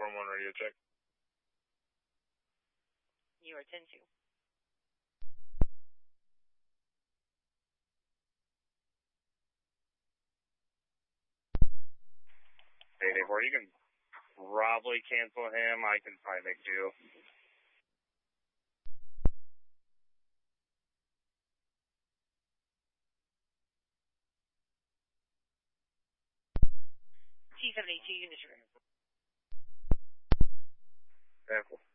4-1 radio check. You are 10-2. Day 4, you can probably cancel him. I can probably make do. T-72, unit room. Careful.